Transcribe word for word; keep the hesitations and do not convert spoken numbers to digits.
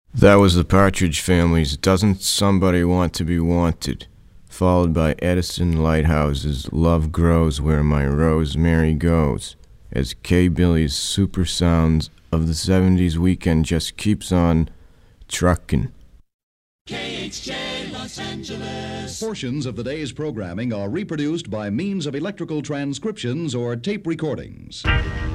That was the Partridge Family's Doesn't Somebody Want to Be Wanted, followed by Edison Lighthouse's Love Grows Where My Rosemary Goes, as K-Billy's super sounds of the seventies weekend just keeps on truckin'. K H J Los Angeles. Portions of the day's programming are reproduced by means of electrical transcriptions or tape recordings.